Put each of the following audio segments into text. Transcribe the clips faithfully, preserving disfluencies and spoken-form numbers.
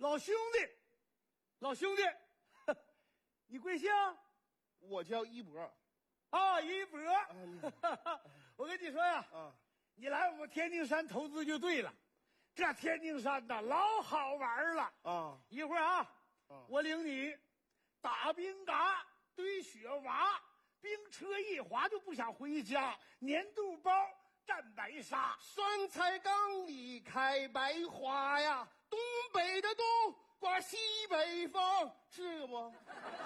老兄弟，老兄弟，你贵姓？ 我叫一博。 啊，一博。 啊、 我跟你说呀， 啊， 你来我们天津山投资就对了。这天津山呐，老好玩了啊！ 一会儿啊， 啊我领你打冰嘎、堆雪娃，冰车一滑就不想回家，粘肚包蘸白沙， 酸菜缸里开白花呀，东北的冬刮西北风，是个不？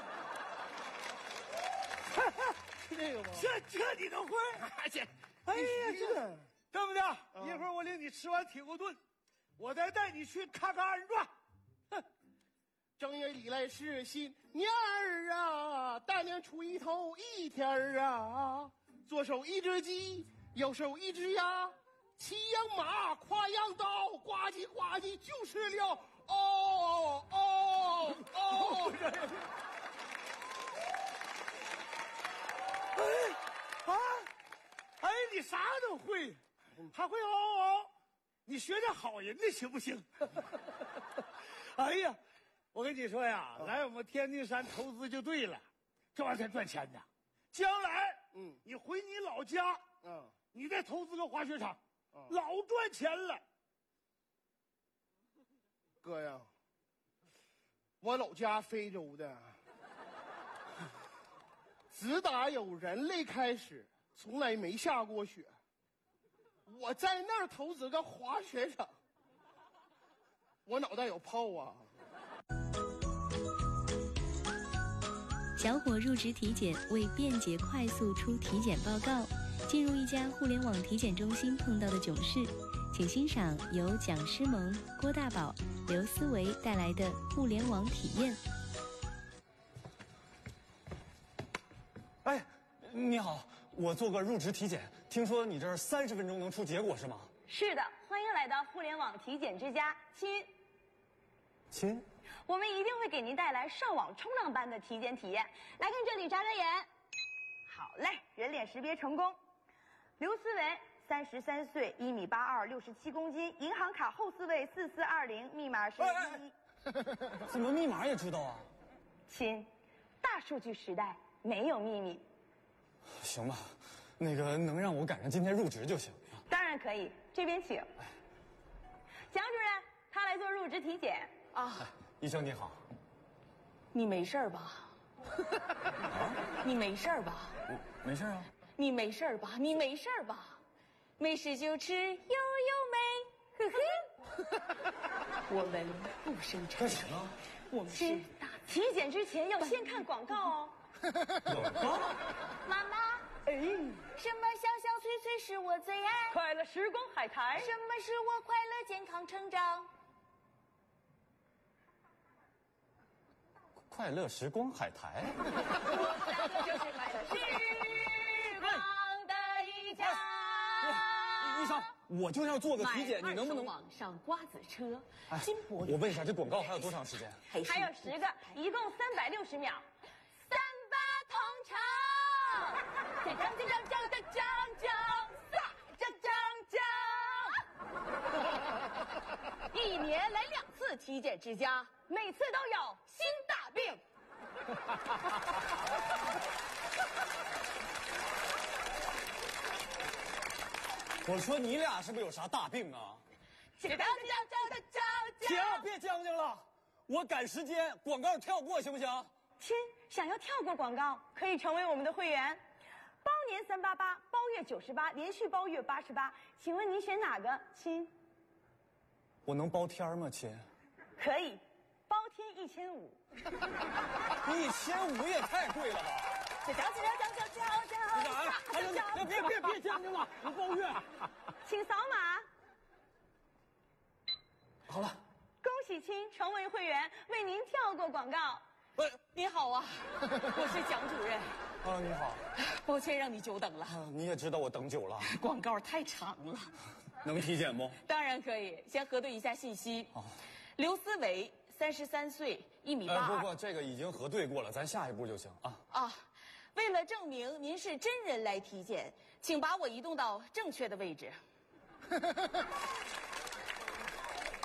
这个吗？ 这这你都会？ 这， 哎呀，这对不对？ 嗯、 一会儿我领你吃完铁锅炖，我再带你去看看二人转。哼， 正月里来是新年儿啊，大年初一头一天儿啊，左手一只鸡，右手一只鸭，骑羊马，挎羊刀，呱唧呱唧就是了。哦哦哦！ 哎啊！哎，你啥都会，还会嗷嗷。你学点好人的行不行？哎呀，我跟你说呀，来我们天津山投资就对了，这玩意儿才赚钱呢。将来， 嗯， 你回你老家， 嗯， 你再投资个滑雪场， 嗯， 老赚钱了。 哥呀，我老家非洲的，自打有人类开始，从来没下过雪。我在那儿投资个滑雪场，我脑袋有泡啊！ 小伙入职体检，为便捷快速出体检报告，进入一家互联网体检中心碰到的囧事，请欣赏由蒋诗萌、郭大宝、刘思维带来的互联网体验。 哎，你好，我做个入职体检，听说你这儿三十分钟能出结果是吗？ 是的，欢迎来到互联网体检之家，亲。 亲， 我们一定会给您带来上网冲浪般的体检体验。来看这里，眨眨眼。好嘞，人脸识别成功。刘思维，三十三岁，一米八二，六十七公斤，银行卡后四位四四二零，密码是一。 怎么密码也知道啊？ 亲，大数据时代没有秘密。 行吧，那个能让我赶上今天入职就行。 当然可以，这边请。蒋主任，他来做入职体检。 啊，医生你好。 你没事吧？你没事吧？ 没事啊。 你没事吧？你没事吧？没事就吃悠悠美，呵呵。我们不生产。 干什么？ 我们是大体检之前要先看广告哦。 广告？ 妈妈， 哎， 什么小小脆脆是我最爱？ 快乐时光海苔。 什么是我快乐健康成长？ 快乐时光海苔。 这就是快乐时光的一家。 医生，我就要做个体检，你能不能网上瓜子车？ 哎， 金箔。 我问一下，这广告还有多长时间？ 还有十个，一共三百六十秒。三八同城，讲讲讲讲讲讲讲，撒讲讲讲。 一年来两次体检之家，每次都有新大病。 我说你俩是不是有啥大病啊？ 讲讲讲讲讲行，别将就了，我赶时间，广告跳过行不行？ 亲，想要跳过广告，可以成为我们的会员，包年三八八，包月九十八，连续包月八十八。请问您选哪个？亲， 我能包天吗，亲？ 可以，包天一千五。 一千五也太贵了吧！ 讲讲讲讲讲讲讲干啥？哎呀，别别别别将就了，你包月。 请扫码。 好了， 恭喜亲成为会员，为您跳过广告。 喂， 你好啊，我是蒋主任。 啊，你好。 抱歉让你久等了。 啊，你也知道我等久了。 广告太长了。 能体检不？ 当然可以，先核对一下信息。 哦， 刘思维，三十三岁，一米八二。 呃，不不，这个已经核对过了，咱下一步就行啊。 啊，为了证明您是真人来体检，请把我移动到正确的位置。